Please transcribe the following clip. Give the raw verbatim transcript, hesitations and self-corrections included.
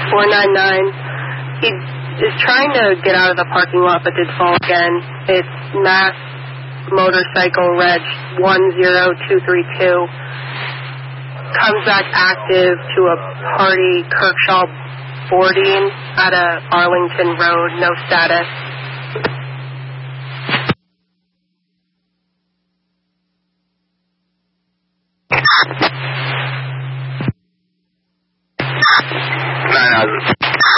four nine nine. He is trying to get out of the parking lot but did fall again. It's Mass Motorcycle Reg one zero two three two. Comes back active to a party, Kirkshaw boarding at a Arlington Road, no status. Nine